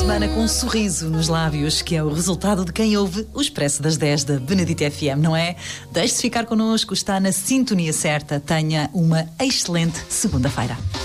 semana com um sorriso nos lábios, que é o resultado de quem ouve o Expresso das 10 da Benedita FM, não é? Deixe-se ficar connosco, está na sintonia certa. Tenha uma excelente segunda-feira.